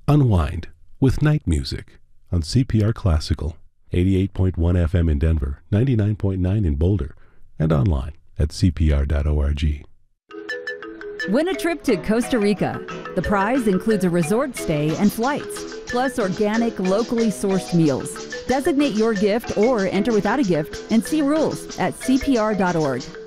Unwind with night music on CPR Classical, 88.1 FM in Denver, 99.9 in Boulder, and online at cpr.org. Win a trip to Costa Rica. The prize includes a resort stay and flights, plus organic, locally sourced meals. Designate your gift or enter without a gift and see rules at cpr.org.